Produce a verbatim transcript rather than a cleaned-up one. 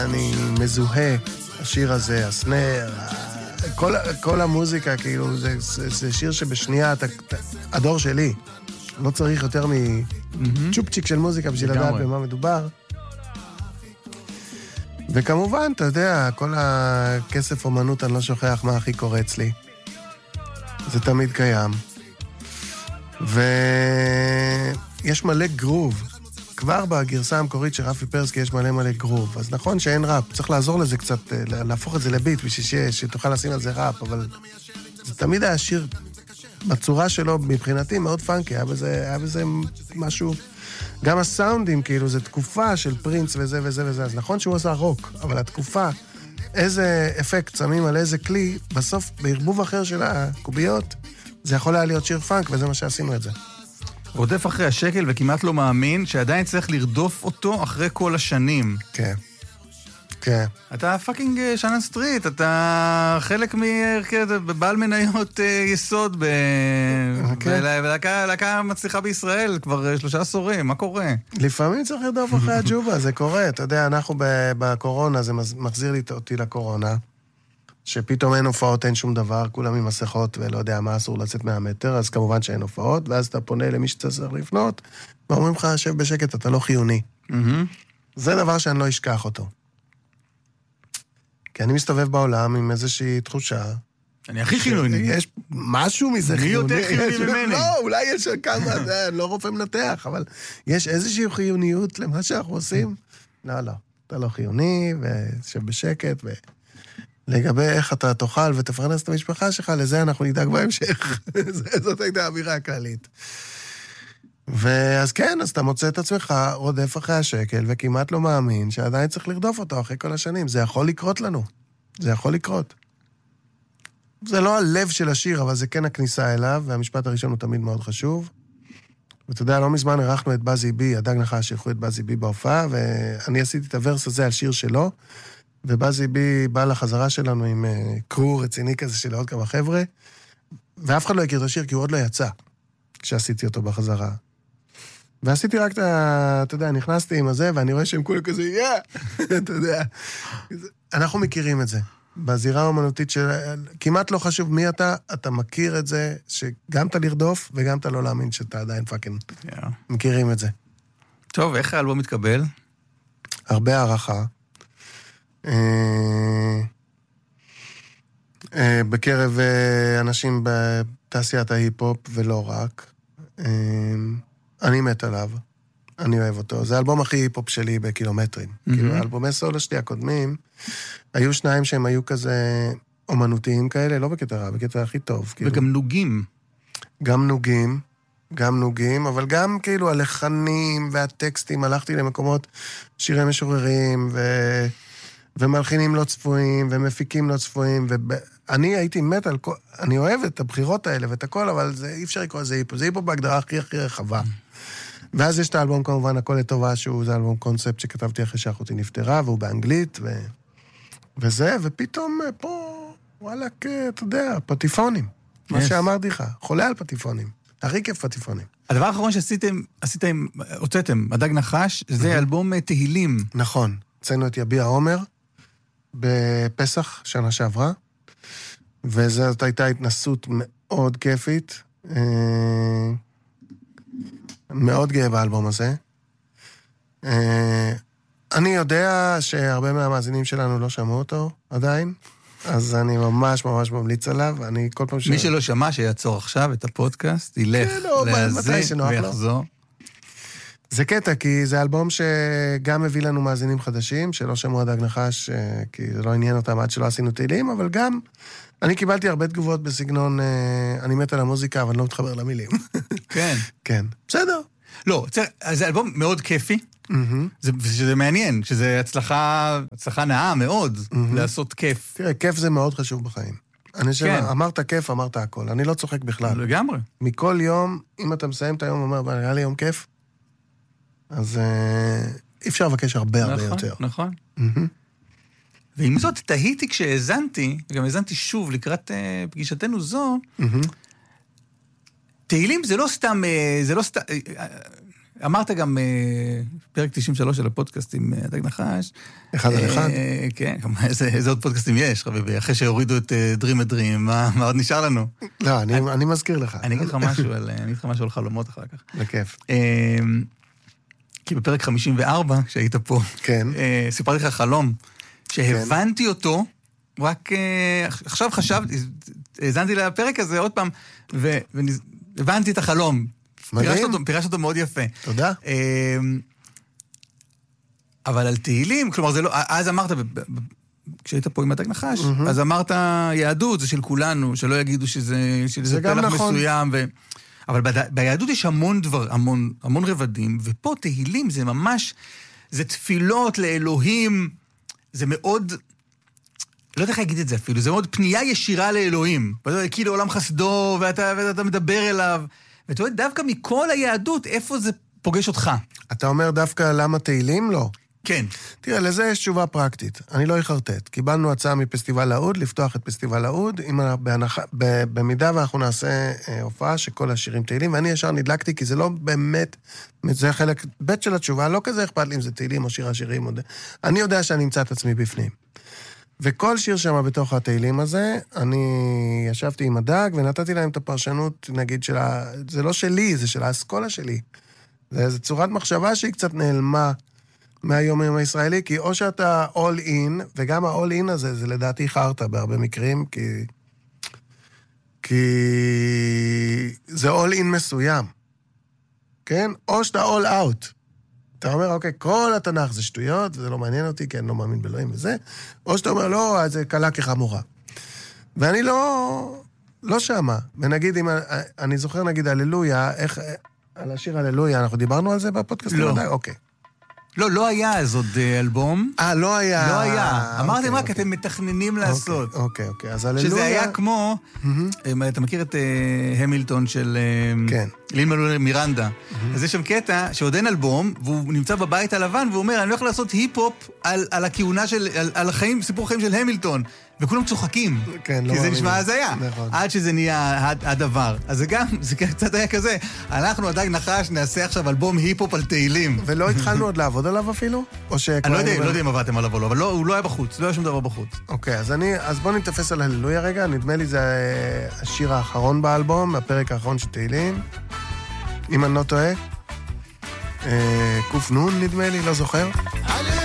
אני מזוהה, השיר הזה, הסנר, כל, כל המוזיקה, כאילו, זה, זה, זה שיר שבשנייה, אתה, הדור שלי, לא צריך יותר מצ'ופצ'יק של מוזיקה בשביל לדעת במה מדובר. וכמובן, אתה יודע, כל הכסף אומנות, אני לא שוכח מה הכי קורץ לי. זה תמיד קיים. ויש מלא גרוב. כבר בגרסה המקורית של רפי פרסקי יש מלא מלא גרוב. אז נכון שאין ראפ, צריך לעזור לזה קצת, להפוך את זה לביט, בשביל שתוכל לשים על זה ראפ, אבל זה תמיד היה שיר בצורה שלו, מבחינתי, מאוד פאנקי. היה בזה, היה בזה משהו... גם הסאונדים, כאילו, זה תקופה של פרינס וזה וזה וזה. אז נכון שהוא עושה רוק, אבל התקופה, איזה אפקט שמים על איזה כלי, בסוף, בערבוב אחר של הקוביות, זה יכול היה להיות שיר פאנק, וזה מה שעשינו את זה. רודף אחרי השקל וכמעט לא מאמין שעדיין צריך לרדוף אותו אחרי כל השנים. כן. כן. אתה פאקינג שנן סטריט, אתה חלק מבעל מניות יסוד בלהקה מצליחה בישראל כבר שלושה עשורים, מה קורה? לפעמים צריך לרדוף אחרי הג'ובה, זה קורה. אתה יודע, אנחנו בקורונה, זה מחזיר לי אותי לקורונה, שפתאום אין הופעות, אין שום דבר, כולם עם מסכות ולא יודע מה אסור לצאת מהמטר, אז כמובן שאין הופעות, ואז אתה פונה למי שצריך לפנות, ואומרים לך, שב בשקט, אתה לא חיוני. זה דבר שאני לא אשכח אותו. כי אני מסתובב בעולם עם איזושהי תחושה. אני הכי חיוני. יש משהו מזה חיוני. מי יותר חיוני ממני? לא, אולי יש כמה, לא רופא מנתח, אבל יש איזושהי חיוניות למה שאנחנו עושים. לא, לא, אתה לא חיוני, ושב בשקט, ולגבי איך אתה תאכל ותפרנס את המשפחה שלך, לזה אנחנו נדאג בהמשך. זאת הייתה האמירה הכללית. ואז כן, אז אתה מוצא את עצמך רודף אחרי השקל, וכמעט לא מאמין שעדיין צריך לרדוף אותו אחרי כל השנים. זה יכול לקרות לנו. זה יכול לקרות. זה לא הלב של השיר, אבל זה כן הכניסה אליו, והמשפט הראשון הוא תמיד מאוד חשוב. ואתה יודע, לא מזמן ערכנו את בזי בי, הדג נחש שערכו את בזי בי בהופעה, ואני עשיתי את הוורס הזה על שיר שלו, ובזי בי בא לחזרה שלנו עם קרו רציני כזה של עוד כמה חבר'ה, ואף אחד לא הכיר את השיר, כי הוא עוד לא יצא, כשעשיתי אותו בחזרה. ועשיתי רק את ה... אתה יודע, נכנסתי עם הזה, ואני רואה שהם כולם כזה, יא! אתה יודע. אנחנו מכירים את זה. בזירה האומנותית של... כמעט לא חשוב מי אתה, אתה מכיר את זה, שגם אתה לרדוף, וגם אתה לא להאמין שאתה עדיין פאקינג. מכירים את זה. טוב, איך האלבום מתקבל? הרבה הערכה. בקרב אנשים בתעשיית ההיפ-הופ, ולא רק. אני מת עליו, אני אוהב אותו. זה האלבום הכי היפ-הופ שלי בקילומטרים. Mm-hmm. כאילו, האלבומי סולו שלי הקודמים, היו שניים שהם היו כזה אומנותיים כאלה, לא בקטע רע, בקטע הכי טוב. וגם כאילו. נוגים. גם נוגים, גם נוגים, אבל גם כאילו הלחנים והטקסטים, הלכתי למקומות שירי משוררים, ו... ומלחינים לא צפויים, ומפיקים לא צפויים, ואני הייתי מת על כל... אני אוהב את הבחירות האלה ואת הכל, אבל זה... אי אפשר לקרוא לזה היפו. זה היפו בהגדרה הכי הכי רחבה. ואז יש את האלבום כמובן, הכל לטובה, שהוא זה אלבום קונספט שכתבתי אחרי שאחותי נפטרה, והוא באנגלית, ו... וזה, ופתאום פה, וואלה, אתה יודע, פטיפונים. yes. מה שאמרתי לך, חולה על פטיפונים. הכי כיף פטיפונים. הדבר האחרון שעשיתם, עשיתם, הוצאתם, הדג נחש, זה אלבום תהילים. נכון. הוצאנו את יביע עומר, בפסח, שנה שעברה, וזאת הייתה התנסות מאוד כיפית, מאוד גאה באלבום הזה. אני יודע שהרבה מהמאזינים שלנו לא שמעו אותו עדיין, אז אני ממש ממש ממליץ עליו, אני כל פעם ש... מי שלא שמע שיעצור עכשיו את הפודקאסט, ילך להזין ויחזור. זה קטע, כי זה אלבום שגם מביא לנו מאזינים חדשים, שלא שמעו הדג נחש, כי זה לא עניין אותם עד שלא עשינו תהילים, אבל גם אני קיבלתי הרבה תגובות בסגנון, אני מת על המוזיקה, אבל אני לא מתחבר למילים. כן. כן. בסדר. לא, זה אלבום מאוד כיפי, שזה מעניין, שזה הצלחה, הצלחה נאה מאוד, לעשות כיף. תראה, כיף זה מאוד חשוב בחיים. אני שאלה, אמרת כיף, אמרת הכל. אני לא צוחק בכלל. לגמרי. מכל יום, אם אתה מסיים את היום, אומר, היה לי יום כיף, אז אי אפשר לבקש הרבה הרבה יותר. נכון, נכון. ועם זאת, תהיתי כשהאזנתי, וגם האזנתי שוב לקראת פגישתנו זו, תהילים זה לא סתם, זה לא סתם, אמרת גם פרק תשעים ושלוש של הפודקאסט עם הדג נחש. אחד על אחד? כן, איזה עוד פודקאסטים יש, חביבי, אחרי שהורידו את Dream a Dream, מה עוד נשאר לנו? לא, אני מזכיר לך. אני אגיד לך משהו על חלומות אחר כך. בכיף. כי בפרק חמישים וארבע, שהיית פה, סיפרתי לך חלום, שהבנתי אותו, רק עכשיו חשבתי, האזנתי לפרק הזה עוד פעם, והבנתי את החלום. מדהים. פירשת אותו מאוד יפה. תודה. אבל על תהילים, כלומר, זה לא, אז אמרת, כשהיית פה עם הדג נחש, אז אמרת, יהדות זה של כולנו, שלא יגידו שזה פלח מסוים, אבל ביהדות יש המון דבר, המון, המון רבדים, ופה תהילים זה ממש, זה תפילות לאלוהים, זה מאוד, לא יודע איך להגיד את זה אפילו, זה מאוד פנייה ישירה לאלוהים, כאילו עולם חסדו, ואתה, ואתה מדבר אליו, ואתה יודע, דווקא מכל היהדות, איפה זה פוגש אותך? אתה אומר דווקא למה תהילים? לא. כן. תראה, לזה יש תשובה פרקטית. אני לא אחרטט. קיבלנו הצעה מפסטיבל לאוד, לפתוח את פסטיבל לאוד, במידה ואנחנו נעשה הופעה שכל השירים תהילים, ואני ישר נדלקתי, כי זה לא באמת, זה חלק בית של התשובה, לא כזה אכפת לי אם זה תהילים או שיר השירים. אני יודע שאני אמצא את עצמי בפנים. וכל שיר שם בתוך התהילים הזה, אני ישבתי עם הדג ונתתי להם את הפרשנות, נגיד, של ה... זה לא שלי, זה של האסכולה שלי. זה, זה צורת מחשבה שהיא קצת נעלמה מהיום הישראלי, כי או שאתה all in, וגם ה-all in הזה, זה לדעתי חרטה בהרבה מקרים, כי... כי... זה all in מסוים. כן? או שאתה all out. אתה אומר, אוקיי, כל התנ"ך זה שטויות, וזה לא מעניין אותי, כי אני לא מאמין באלוהים וזה, או שאתה אומר, לא, זה קלה כחמורה. ואני לא, לא שמה. ונגיד, אם, אני זוכר, נגיד, הללויה, איך, על השיר הללויה, אנחנו דיברנו על זה בפודקאסט? לא. למדי? אוקיי. לא, לא היה אז עוד אלבום. אה, לא היה. לא היה. אמרתם אוקיי, רק, אוקיי. אתם מתכננים לעשות. אוקיי, אוקיי. אז הללויה... שזה היה כמו, אתה מכיר את המילטון של כן. לין מנואל מירנדה. אז יש שם קטע שעוד אין אלבום, והוא נמצא בבית הלבן, והוא אומר, אני הולך לעשות היפ-הופ על, על הכהונה של, על, על החיים, סיפור חיים של המילטון. וכולם צוחקים. כן, לא כי זה נשמע הזיה. נכון. עד שזה נהיה הדבר. אז זה גם, זה קצת היה כזה. אנחנו, הדג נחש, נעשה עכשיו אלבום היפ-הופ על תהילים. ולא התחלנו עוד לעבוד עליו אפילו? או ש... אני לא יודע, לא יודע אם עבדתם עליו או לא, אבל לא, הוא לא היה בחוץ, לא היה שום דבר בחוץ. אוקיי, אז אני, אז בוא נתפס על הללויה רגע, נדמה לי זה השיר האחרון באלבום, הפרק האחרון של תהילים, אם אני לא טועה. קוף נון נדמה לי, לא זוכר.